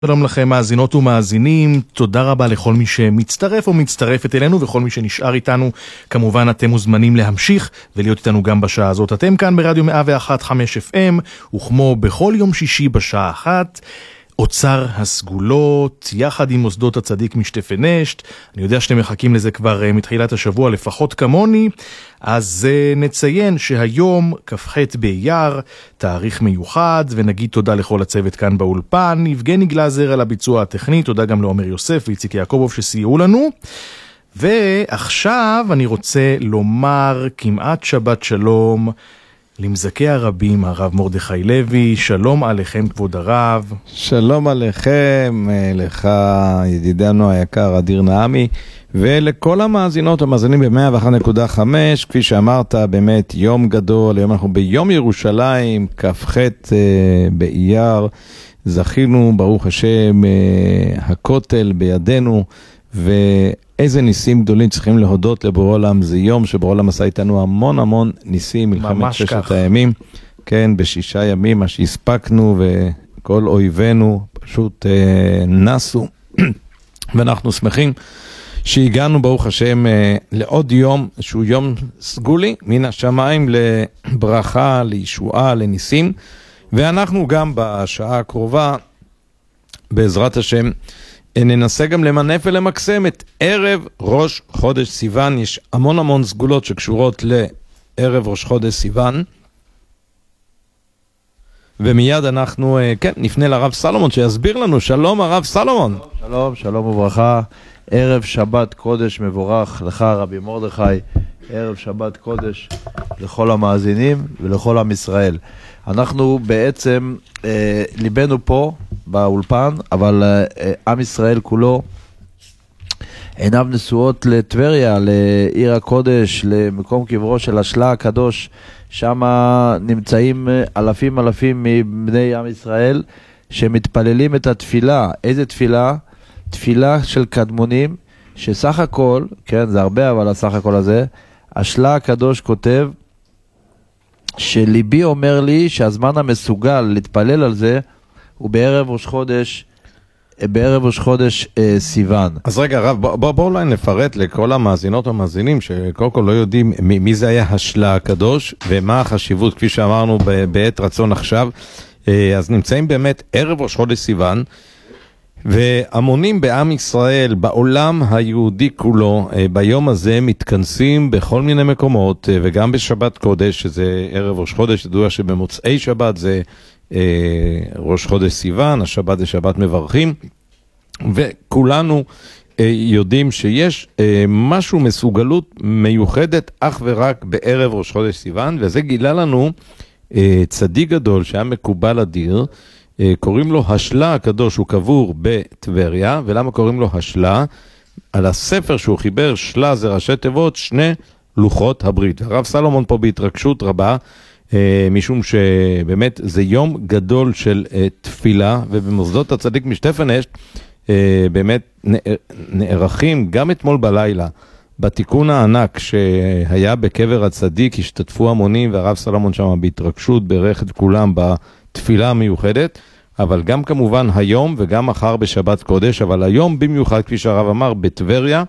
שלום לכם מאזינות ומאזינים, תודה רבה לכל מי שמצטרף או מצטרפת אלינו וכל מי שנשאר איתנו. כמובן אתם מוזמנים להמשיך ולהיות איתנו גם בשעה הזאת. אתם כאן ברדיו 101.5 FM, וכמו בכל יום שישי בשעה 1, אוצר הסגולות, יחד עם מוסדות הצדיק משטפנשט. אני יודע שאתם מחכים לזה כבר מתחילת השבוע, לפחות כמוני. אז נציין שהיום כ"ח באייר, תאריך מיוחד, ונגיד תודה לכל הצוות כאן באולפן, יבגני גלזר על הביצוע הטכני, תודה גם לעומר יוסף ואיציק יעקובוב שסייעו לנו. ועכשיו אני רוצה לומר כמעט שבת שלום למזכי הרבים, הרב מרדכי לוי. שלום עליכם כבוד הרב. שלום עליכם, לך ידידנו היקר אדיר נעמי, ולכל המאזינות המאזינים ב-101.5. כפי שאמרת, באמת יום גדול, היום אנחנו ביום ירושלים, כ"ח באייר, זכינו ברוך השם, הכותל בידינו, ואיזה ניסים גדולים צריכים להודות לבורא עולם. זה יום שבורא עולם עשה איתנו המון ניסים, מלחמת ששת הימים, כן, ב6 ימים, מה שהספקנו, וכל אויבינו פשוט נסו, ואנחנו שמחים שהגענו ברוך השם לעוד יום, שהוא יום סגולי, מן השמיים לברכה, לישועה, לניסים, ואנחנו גם בשעה הקרובה, בעזרת השם, ננסה גם למנף ולמקסם את ערב ראש חודש סיוון. יש המון סגולות שקשורות לערב ראש חודש סיוון, ומיד אנחנו נפנה לרב סלומון שיסביר לנו. שלום הרב סלומון. שלום וברכה, ערב שבת קודש מבורך לך רבי מרדכי, ערב שבת קודש לכל המאזינים ולכל עם ישראל. אנחנו בעצם ליבנו פה באולפן, אבל עם ישראל כולו עיניו נשואות לטבריה, לעיר הקודש, למקום קברו של השלה הקדוש. שם נמצאים אלפים מבני עם ישראל שמתפללים את התפילה. איזה תפילה? תפילה של קדמונים, שסך הכל, כן, זה הרבה, אבל הסך הכל הזה, השלה הקדוש כותב שליבי אומר לי שהזמן המסוגל להתפלל על זה הוא בערב ראש חודש סיוון. אז רגע רב, בואו אולי נפרט לכל המאזינות והמאזינים שקודם כל לא יודעים מי זה היה השלה הקדוש ומה החשיבות, כפי שאמרנו בעת רצון עכשיו. אז נמצאים באמת ערב ראש חודש סיוון, והמונים בעם ישראל, בעולם היהודי כולו, ביום הזה מתכנסים בכל מיני מקומות, וגם בשבת קודש, שזה ערב ראש חודש, ידוע שבמוצאי שבת זה ראש חודש סיוון, השבת זה שבת מברכים, וכולנו יודעים שיש משהו מסוגלות מיוחדת אך ורק בערב ראש חודש סיוון, וזה גילה לנו צדיק גדול שהיה מקובל אדיר, קוראים לו השלה הקדוש, הוא קבור בטבריה. ולמה קוראים לו השלה? על הספר שהוא חיבר, שלה זה ראשי תיבות, שני לוחות הברית. הרב סלומון פה בהתרגשות רבה, משום שבאמת זה יום גדול של תפילה, ובמוסדות הצדיק משטפנשט באמת נערכים גם אתמול בלילה, בתיקון הענק שהיה בקבר הצדיק, השתתפו המונים, והרב סלומון שם בהתרגשות ברך את כולם בתפילה המיוחדת, אבל גם כמובן היום וגם מחר בשבת קודש, אבל היום במיוחד, כפי שהרב אמר, בטבריה,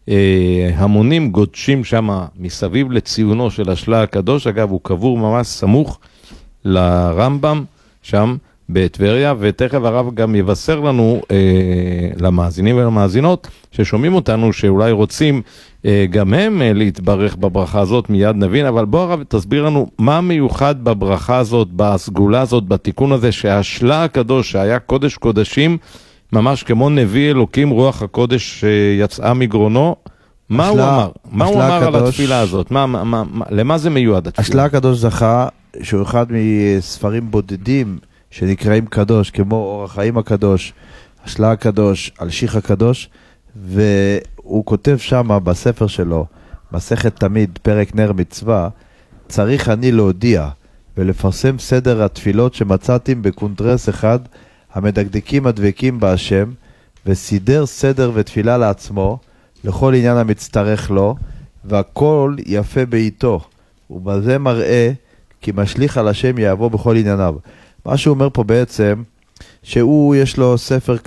המונים גודשים שם מסביב לציונו של השלה הקדוש. אגב, הוא קבור ממש סמוך לרמב"ם שם בטבריה, ותכף הרב גם יבשר לנו למאזינים ולמאזינות ששומעים אותנו, שאולי רוצים גם הם להתברך בברכה הזאת, מיד נבין. אבל בוא הרב תסביר לנו מה מיוחד בברכה הזאת, בסגולה הזאת, בתיקון הזה, שהשלה הקדוש שהיה קודש קודשים, ממש כמו נביא אלוקים, רוח הקודש שיצאה מגרונו, מה הוא אמר? מה הוא אמר על התפילה הזאת? למה זה מיועד התפילה? השלה הקדוש זכה שהוא אחד מספרים בודדים שנקראים קדוש, כמו אור החיים הקדוש, השלה הקדוש, אלשיך הקדוש, והוא כותב שם בספר שלו, מסכת תמיד, פרק נר מצווה, צריך אני להודיע ולפרסם סדר התפילות שמצאתי בקונטרס אחד, המדקדקים הדבקים בהשם, וסידר סדר ותפילה לעצמו, לכל עניין המצטרך לו, והכל יפה בעיתו, ובזה מראה כי משליך על השם יעבור בכל ענייניו. מה שהוא אומר פה בעצם, שהוא יש לו ספר